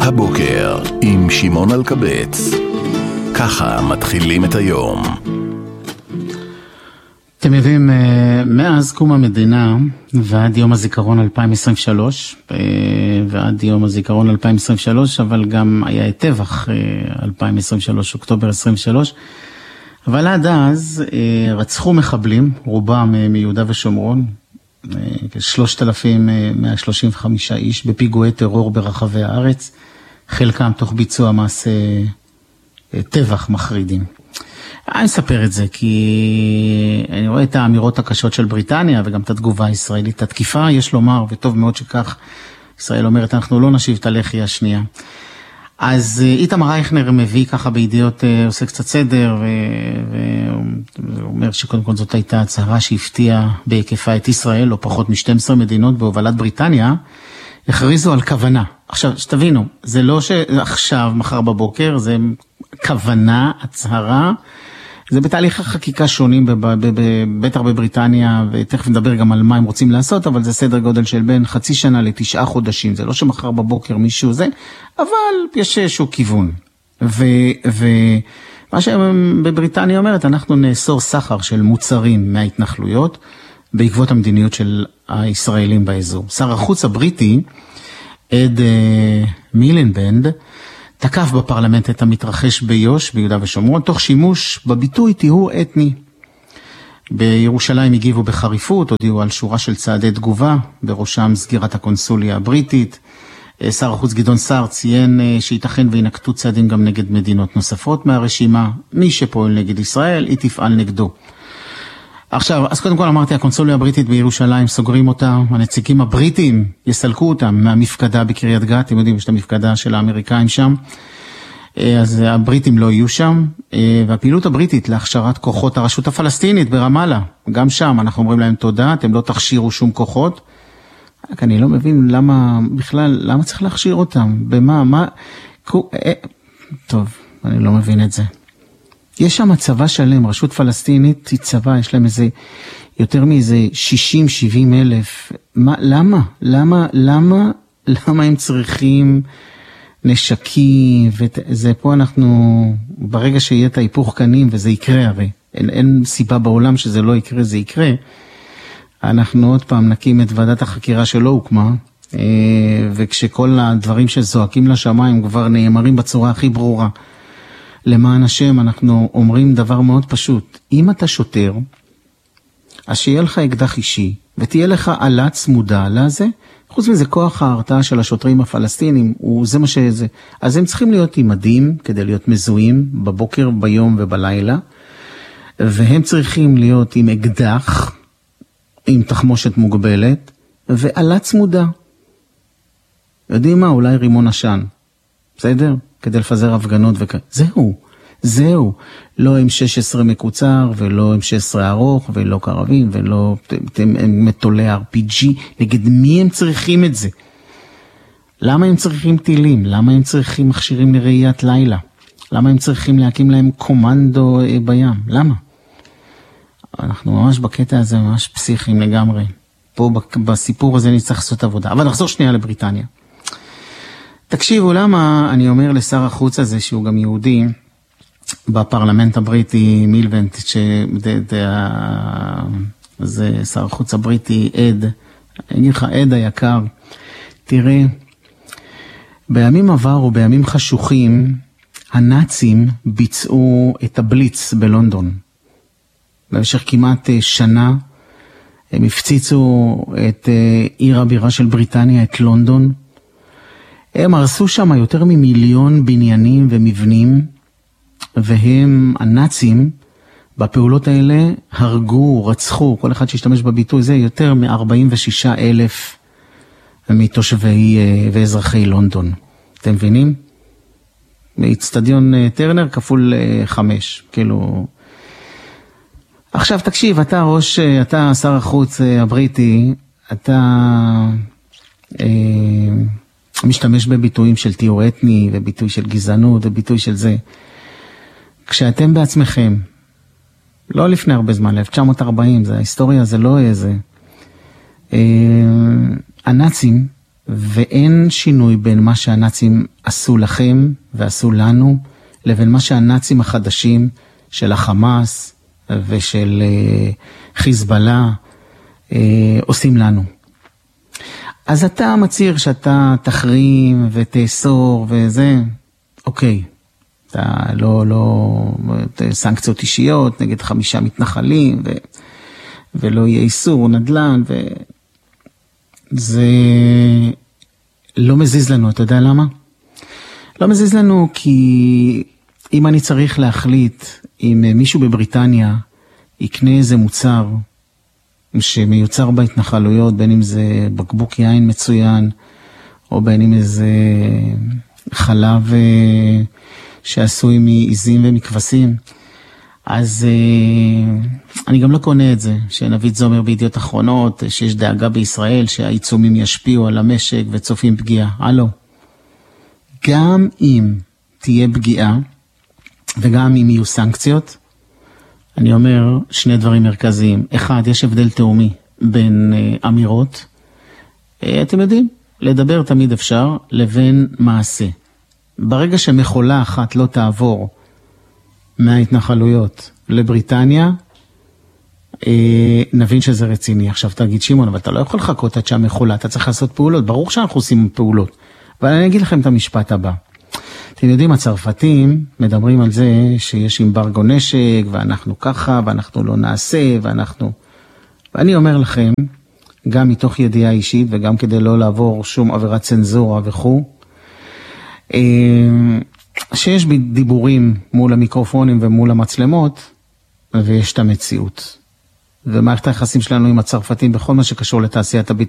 הבוקר עם שמעון אלקבץ. ככה מתחילים את היום. אתם יודעים, מאז קום המדינה ועד יום הזיכרון 2023, ועד יום הזיכרון 2023, אבל גם היה את טבח 2023, אוקטובר 23, אבל עד אז רצחו מחבלים, רובם מיהודה ושומרון, 3,135 איש בפיגועי טרור ברחבי הארץ, חלקם תוך ביצוע מעשה טבח מחרידים. אני אספר את זה כי אני רואה את האמירות הקשות של בריטניה וגם את התגובה הישראלית. התקיפה, יש לומר, וטוב מאוד שכך, ישראל אומרת, אנחנו לא נשיב את הלחי השנייה. אז איתמר אייכנר מביא ככה בידיעות, עושה קצת סדר, ואומר שקודם כל זאת הייתה הצהרה שהפתיעה בהיקפה את ישראל, לא פחות מ-12 מדינות בהובלת בריטניה, הכריזו על כוונה. עכשיו, שתבינו, זה לא שעכשיו, מחר בבוקר, זה כוונה, הצהרה, זה בתהליך החקיקה שונים, בטח בבריטניה, ותכף נדבר גם על מה הם רוצים לעשות, אבל זה סדר גודל של בין חצי שנה ל9 חודשים, זה לא שמחר בבוקר מישהו זה, אבל יש איזשהו כיוון. ומה שבבריטניה אומרת, אנחנו נאסור סחר של מוצרים מההתנחלויות, בעקבות המדיניות של הישראלים באזור. שר החוץ הבריטי, אד מילנבנד, תקף בפרלמנט את המתרחש ביו"ש, ביהודה ושומרון, תוך שימוש בביטוי טיהור אתני. בירושלים הגיבו בחריפות, הודיעו על שורה של צעדי תגובה, בראשם סגירת הקונסוליה הבריטית. שר החוץ גדעון סער ציין שייתכן וינקטו צעדים גם נגד מדינות נוספות מהרשימה. מי שפועל נגד ישראל, היא תפעל נגדו. עכשיו, אז קודם כל אמרתי, הקונסוליה הבריטית בירושלים סוגרים אותה, הנציגים הבריטים יסלקו אותם מהמפקדה בקריית גת, אתם יודעים, יש את המפקדה של האמריקאים שם, אז הבריטים לא יהיו שם, והפעילות הבריטית להכשרת כוחות הרשות הפלסטינית ברמאללה, גם שם אנחנו אומרים להם תודה, אתם לא תכשירו שום כוחות, רק אני לא מבין למה בכלל, למה צריך להכשיר אותם, במה, טוב, אני לא מבין את זה. יש שם צבא שלם, רשות פלסטינית, צבא, יש להם איזה, יותר מאיזה 60-70 אלף. למה הם צריכים נשקים, וזה פה אנחנו, ברגע שיהיה את ההיפוך קנים, וזה יקרה הרי, אין סיבה בעולם שזה לא יקרה, זה יקרה, אנחנו עוד פעם נקים את ועדת החקירה שלא הוקמה, וכשכל הדברים שזועקים לשמיים כבר נאמרים בצורה הכי ברורה, למען השם אנחנו אומרים דבר מאוד פשוט, אם אתה שוטר, אז שיהיה לך אקדח אישי, ותהיה לך עלה צמודה לזה, חוץ מזה כוח ההרתעה של השוטרים הפלסטינים, זה מה שזה, אז הם צריכים להיות עם מדים, כדי להיות מזוהים בבוקר, ביום ובלילה, והם צריכים להיות עם אקדח, עם תחמושת מוגבלת, ועלה צמודה. יודעים מה? אולי רימון עשן. בסדר? כדי לפזר הפגנות זהו. לא עם 16 מקוצר, ולא עם 16 ארוך, ולא קרבים, ולא מטולי RPG. נגד מי הם צריכים את זה? למה הם צריכים טילים? למה הם צריכים מכשירים לראיית לילה? למה הם צריכים להקים להם קומנדו בים? למה? אנחנו ממש בקטע הזה, ממש פסיכיים לגמרי. פה בסיפור הזה נצטרך לעשות עבודה. אבל נחזור שנייה לבריטניה. תקשיבו, למה אני אומר לשר החוץ הזה, שהוא גם יהודי, בפרלמנט הבריטי, מילבנט, זה שר החוץ הבריטי, אד, אני אגיד לך, אד היקר, תראה, בימים עברו, בימים חשוכים, הנאצים ביצעו את הבליץ בלונדון. במשך כמעט שנה, הם הפציצו את עיר הבירה של בריטניה, את לונדון, הם הרסו שם יותר מ1,000,000 בניינים ומבנים, והם, הנאצים, בפעולות האלה הרגו, רצחו, כל אחד שהשתמש בביטוי זה, יותר מ46,000 מתושבי ואזרחי לונדון. אתם מבינים? מאצטדיון טרנר כפול 5, כאילו. עכשיו תקשיב, אתה שר החוץ הבריטי, אתה משתמש בביטויים של טיהור אתני, וביטוי של גזענות, וביטוי של זה. כשאתם בעצמכם, לא לפני הרבה זמן, 1940, זה ההיסטוריה, זה לא איזה. הנאצים ואין שינוי בין מה שהנאצים עשו לכם ועשו לנו, לבין מה שהנאצים החדשים של החמאס ושל חיזבאללה עושים לנו. אז אתה מצהיר שאתה תחרים ותאסור וזה, אוקיי. אתה לא סנקציות אישיות נגד 5 מתנחלים ולא יהיה איסור נדל"ן וזה לא מזיז לנו, אתה יודע למה? לא מזיז לנו כי אם אני צריך להחליט אם מישהו בבריטניה יקנה איזה מוצר שמיוצר בהתנחלויות, בין אם זה בקבוק יין מצוין או בין אם איזה חלב שעשוי מעיזים ומכבשים, אז אני גם לא קונה את זה, שנבית זומר בידיעות אחרונות, שיש דאגה בישראל שהעיצומים ישפיעו על המשק וצופים פגיעה. הלו, גם אם תהיה פגיעה וגם אם יהיו סנקציות, אני אומר 2 דברים מרכזיים. 1, יש הבדל תאומי בין אמירות, אתם יודעים, לדבר תמיד אפשר, לבין מעשה. ברגע שמחולה אחת לא תעבור מההתנחלויות לבריטניה, נבין שזה רציני. עכשיו תגיד שמעון, אבל אתה לא יכול לחכות עד שהמחולה, אתה צריך לעשות פעולות. ברור שאנחנו עושים פעולות. אבל אני אגיד לכם את המשפט הבא. אתם יודעים, הצרפתים מדברים על זה שיש אמברגו נשק, ואנחנו ככה, ואנחנו לא נעשה, ואני אומר לכם, גם מתוך ידיעה אישית, וגם כדי לא לעבור שום עבירת צנזורה וכו', שיש דיבורים מול המיקרופונים ומול המצלמות, ויש את המציאות. ומערכת היחסים שלנו עם הצרפתים, בכל מה שקשור לתעשיית הביטחון,